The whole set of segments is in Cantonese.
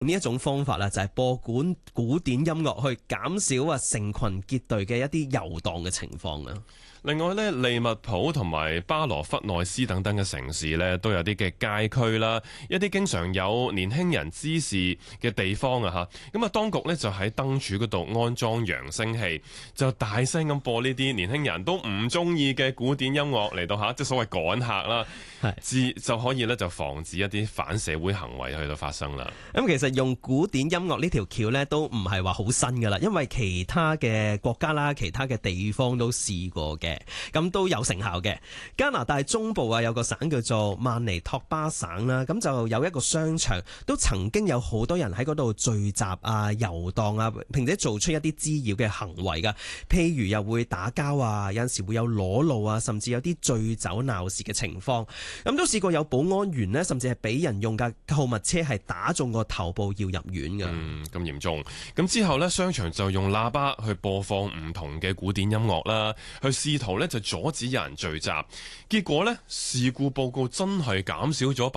呢一種方法啦，就係播古典音樂去減少成群結隊嘅一啲遊蕩嘅情況啊。 另外呢，利物浦同埋巴羅弗內斯等等嘅城市呢，都有啲嘅街區啦，一啲經常有年輕人滋事嘅地方啊嚇。咁啊，當局呢就喺燈柱嗰度安裝揚聲器，就大聲咁播呢啲年輕人都唔中意嘅古典音樂嚟到嚇，即係所謂趕客啦，就可以呢就防止一啲反社會行為去到發生啦。 咁其實用古典音樂呢條橋呢，都唔係話好新噶啦，因為其他嘅國家啦、其他嘅地方都試過嘅。咁都有成效嘅。加拿大中部有個省叫做曼尼托巴省啦，咁就有一個商場，都曾經有好多人喺嗰度聚集遊蕩並且做出一啲滋擾嘅行為噶，譬如又會打交有陣時會有裸露甚至有啲醉酒鬧事嘅情況。咁都試過有保安員呢，甚至係俾人用架購物車係打中個頭部要入院噶。 咁嚴重。咁之後呢，商場就用喇叭去播放唔同嘅古典音樂啦，去試圖就阻止有人聚集，結果呢，事故報告真係減少咗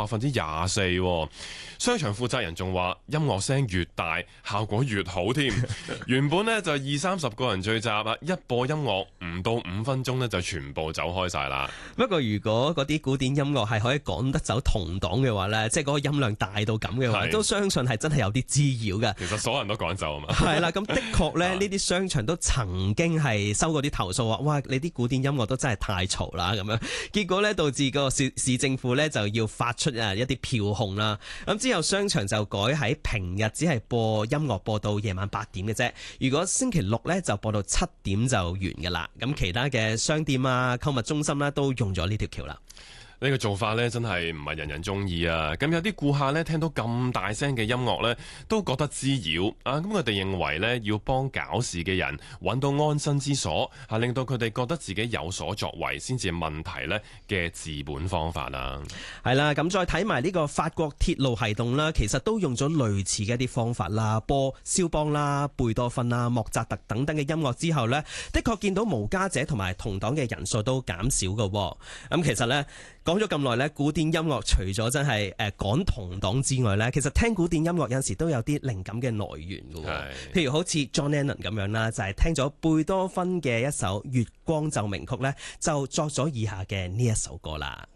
24%。商場負責人仲話音樂聲越大效果越好添。原本呢，就20-30個人聚集一播音樂唔到5分鐘呢，就全部走開晒啦。 不過如果嗰啲古典音樂係可以趕得走同黨嘅話呢，即係嗰個音量大到咁嘅話，都相信係真係有啲滋擾嘅。 其實所有人都趕走啊嘛。 係啦，咁的確呢，呢啲商場都曾經係收過啲投訴話，哇，你啲古典音樂都真係太嘈啦咁樣，結果呢，導致個市政府呢就要發出一啲票控啦。咁之後商場就改喺平日只係播音樂播到夜晚8點嘅啫，如果星期六呢，就播到7點就完㗎啦。咁其他嘅商店購物中心都用咗呢條橋啦。 呢個做法呢，真係唔係人人中意啊！咁有啲顧客呢，聽到咁大聲嘅音樂呢，都覺得滋擾啊！咁佢哋認為呢，要幫搞事嘅人揾到安身之所，令到佢哋覺得自己有所作為先至係問題呢嘅治本方法啦。 係啦，咁再睇埋呢個法國鐵路系統啦，其實都用咗類似嘅一啲方法啦，播肖邦啦、貝多芬啦、莫扎特等等嘅音樂之後呢，的確見到無家者同埋同黨嘅人數都減少㗎。咁其實呢，講咗咁耐呢，古典音樂除咗真係趕同黨之外呢，其實聽古典音樂有陣時都有啲靈感嘅來源㗎。譬如好似 John Lennon 咁樣啦，就係聽咗貝多芬嘅一首《月光奏鳴曲》呢，就作咗以下嘅呢一首歌啦。